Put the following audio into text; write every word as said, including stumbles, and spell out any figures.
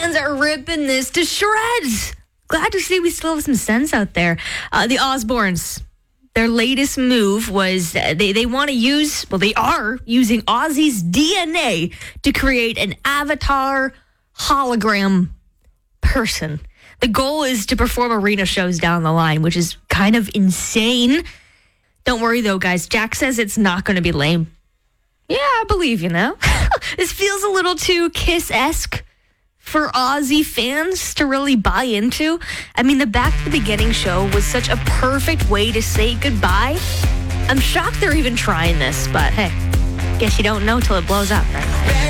fans are ripping this to shreds. Glad to see we still have some sense out there. Uh, the Osbournes, their latest move was uh, they, they want to use, well, they are using Ozzy's D N A to create an avatar hologram person. The goal is to perform arena shows down the line, which is kind of insane. Don't worry, though, guys. Jack says it's not going to be lame. Yeah, I believe you now. This feels a little too Kiss-esque for Ozzy fans to really buy into. I mean, the Back to the Beginning show was such a perfect way to say goodbye. I'm shocked they're even trying this, but hey, guess you don't know till it blows up, right?